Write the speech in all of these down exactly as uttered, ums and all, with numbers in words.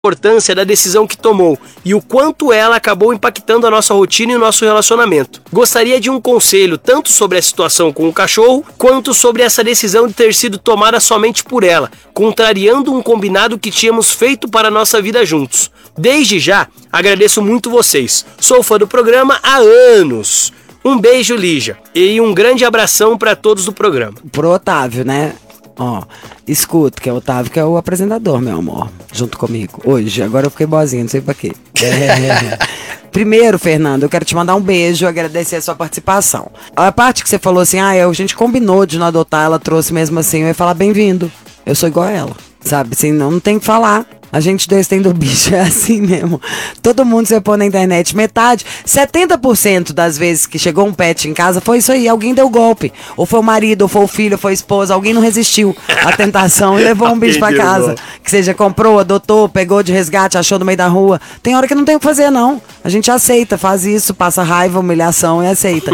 importância da decisão que tomou e o quanto ela acabou impactando a nossa rotina e o nosso relacionamento. Gostaria de um conselho tanto sobre a situação com o cachorro, quanto sobre essa decisão de ter sido tomada somente por ela, contrariando um combinado que tínhamos feito para a nossa vida juntos. Desde já, agradeço muito vocês. Sou fã do programa há anos. Um beijo, Lígia, e um grande abração para todos do programa. Pro Otávio, né? Ó, escuta, que é o Otávio, que é o apresentador, meu amor, junto comigo. Hoje, agora eu fiquei boazinha, não sei pra quê. É. Primeiro, Fernando, eu quero te mandar um beijo e agradecer a sua participação. A parte que você falou assim, ah, a gente combinou de não adotar, ela trouxe mesmo assim, eu ia falar bem-vindo. Eu sou igual a ela, sabe? Assim, não, não tem que falar. A gente dois tem do bicho, é assim mesmo. Todo mundo se põe na internet, metade, setenta por cento das vezes que chegou um pet em casa foi isso aí, alguém deu golpe. Ou foi o marido, ou foi o filho, ou foi a esposa, alguém não resistiu à tentação e levou um bicho pra casa. Que seja, comprou, adotou, pegou de resgate, achou no meio da rua. Tem hora que não tem o que fazer, não. A gente aceita, faz isso, passa raiva, humilhação e aceita.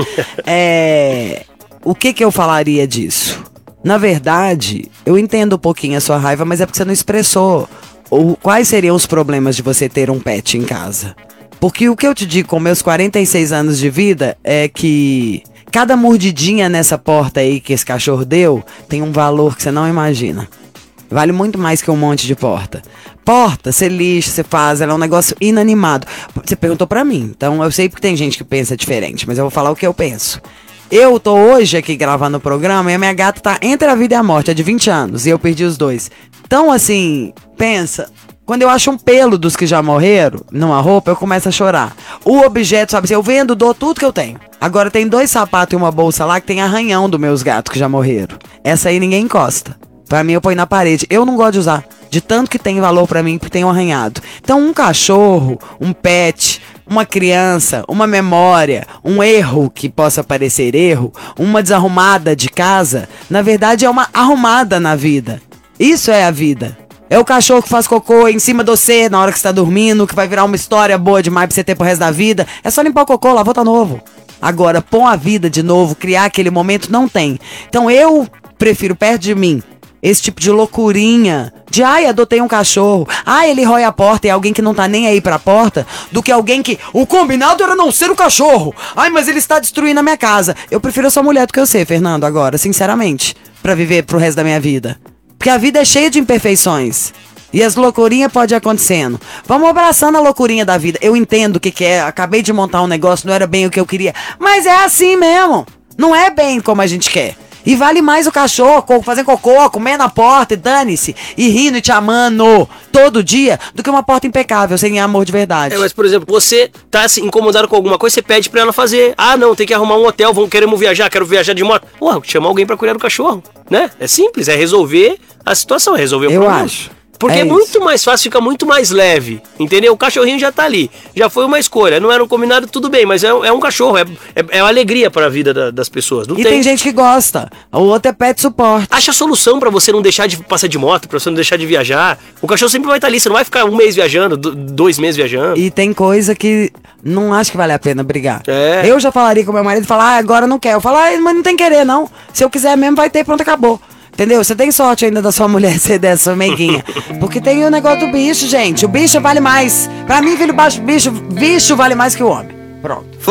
É... O que que eu falaria disso? Na verdade, eu entendo um pouquinho a sua raiva, mas é porque você não expressou. Ou quais seriam os problemas de você ter um pet em casa? Porque o que eu te digo com meus quarenta e seis anos de vida é que cada mordidinha nessa porta aí que esse cachorro deu tem um valor que você não imagina. Vale muito mais que um monte de porta. Porta, você lixa, você faz, ela é um negócio inanimado. Você perguntou pra mim, então eu sei porque tem gente que pensa diferente, mas eu vou falar o que eu penso. Eu tô hoje aqui gravando o programa e a minha gata tá entre a vida e a morte, é de vinte anos, e eu perdi os dois. Então, assim, pensa, quando eu acho um pelo dos que já morreram numa roupa, eu começo a chorar. O objeto, sabe, assim, eu vendo, dou tudo que eu tenho. Agora tem dois sapatos e uma bolsa lá que tem arranhão dos meus gatos que já morreram. Essa aí ninguém encosta. Pra mim eu ponho na parede. Eu não gosto de usar, de tanto que tem valor pra mim, porque tem um arranhado. Então um cachorro, um pet, uma criança, uma memória, um erro que possa parecer erro, uma desarrumada de casa, na verdade é uma arrumada na vida. Isso é a vida. É o cachorro que faz cocô em cima de você na hora que você tá dormindo, que vai virar uma história boa demais pra você ter pro resto da vida. É só limpar o cocô, lavou, tá novo. Agora, pôr a vida de novo, criar aquele momento, não tem. Então eu prefiro perto de mim esse tipo de loucurinha de, ai, adotei um cachorro, ai, ele rói a porta e é alguém que não tá nem aí pra porta, do que alguém que, o combinado era não ser o cachorro, ai, mas ele está destruindo a minha casa. Eu prefiro a sua mulher do que eu ser, Fernando, agora, sinceramente, pra viver pro resto da minha vida. Porque a vida é cheia de imperfeições. E as loucurinhas podem ir acontecendo. Vamos abraçando a loucurinha da vida. Eu entendo o que que é, acabei de montar um negócio, não era bem o que eu queria, mas é assim mesmo. Não é bem como a gente quer. E vale mais o cachorro fazer cocô, comer na porta e dane-se, e rindo e te amando todo dia, do que uma porta impecável, sem amor de verdade. É, mas por exemplo, você tá se incomodado com alguma coisa, você pede pra ela fazer. Ah, não, tem que arrumar um hotel, vamos, queremos viajar, quero viajar de moto. Porra, chama alguém pra cuidar do cachorro, né? É simples, é resolver a situação, é resolver o eu problema. Eu acho. Porque é, é muito mais fácil, fica muito mais leve, entendeu? O cachorrinho já tá ali, já foi uma escolha, não era um combinado, tudo bem, mas é, é um cachorro, é, é, é uma alegria pra vida da, das pessoas. Não e tem... tem gente que gosta, o outro é pet suporte. Acha solução pra você não deixar de passar de moto, pra você não deixar de viajar. O cachorro sempre vai estar ali, você não vai ficar um mês viajando, dois meses viajando. E tem coisa que não acho que vale a pena brigar. É. Eu já falaria com meu marido e falar, ah, agora não quer. Eu falo, ah, mas não tem querer não, se eu quiser mesmo vai ter, pronto, acabou. Entendeu? Você tem sorte ainda da sua mulher ser dessa meiguinha. Porque tem o negócio do bicho, gente. O bicho vale mais. Pra mim, filho baixo, bicho, bicho vale mais que o homem. Pronto.